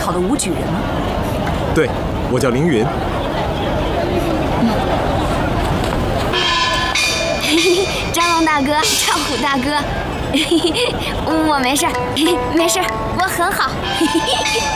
好的武举人吗？ 对，我叫凌云。 张龙大哥，赵虎大哥，我没事，没事，我很好。